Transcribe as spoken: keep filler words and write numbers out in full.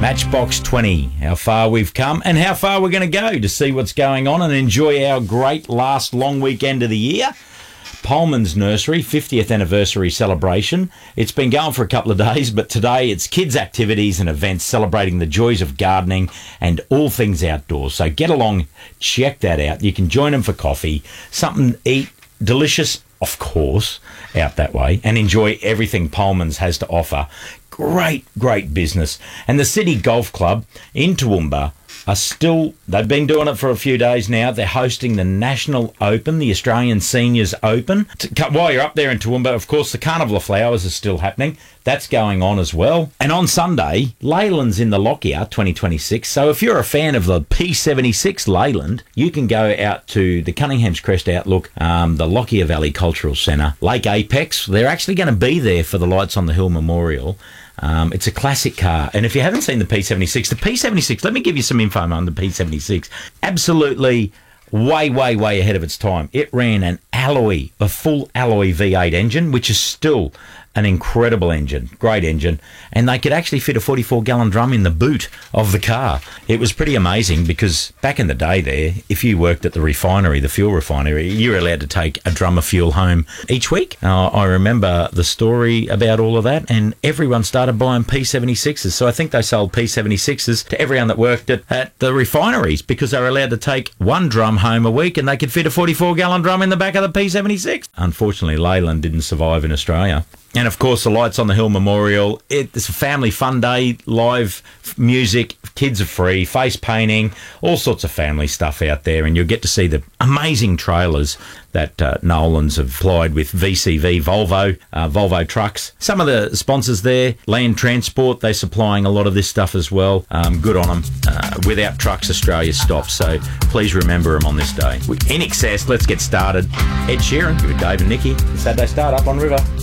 Matchbox twenty, how far we've come and how far we're going to go to see what's going on and enjoy our great last long weekend of the year. Polman's Nursery, fiftieth anniversary celebration. It's been going for a couple of days, but today it's kids' activities and events celebrating the joys of gardening and all things outdoors. So get along, check that out. You can join them for coffee, something to eat, delicious, of course, out that way, and enjoy everything Polman's has to offer. Great, great business. And the City Golf Club in Toowoomba are still, they've been doing it for a few days now. They're hosting the National Open, the Australian Seniors Open. While you're up there in Toowoomba, of course, the Carnival of Flowers is still happening. That's going on as well. And on Sunday, Leyland's in the Lockyer twenty twenty-six. So if you're a fan of the P seventy-six Leyland, you can go out to the Cunningham's Crest Outlook, um, the Lockyer Valley Cultural Centre, Lake Apex. They're actually going to be there for the Lights on the Hill Memorial. Um, it's a classic car. And if you haven't seen the P seventy-six, the P seventy-six, let me give you some info on the P seventy-six. Absolutely way, way, way ahead of its time. It ran an alloy, a full alloy V eight engine, which is still an incredible engine, great engine, and they could actually fit a forty-four gallon drum in the boot of the car. It was pretty amazing because back in the day there, if you worked at the refinery, the fuel refinery, you were allowed to take a drum of fuel home each week. Uh, I remember the story about all of that, and everyone started buying P seventy-sixes. So I think they sold P seventy-sixes to everyone that worked at, at the refineries because they were allowed to take one drum home a week and they could fit a forty-four gallon drum in the back of the P seventy-six. Unfortunately, Leyland didn't survive in Australia. And, of course, the Lights on the Hill Memorial. It's a family fun day, live music, kids are free, face painting, all sorts of family stuff out there. And you'll get to see the amazing trailers that uh, Nolan's have applied with V C V, Volvo, uh, Volvo trucks. Some of the sponsors there, Land Transport, they're supplying a lot of this stuff as well. Um, good on them. Uh, Without Trucks Australia stops, so please remember them on this day. In excess, let's get started. Ed Sheeran with Dave and Nikki, Saturday Start Up on River.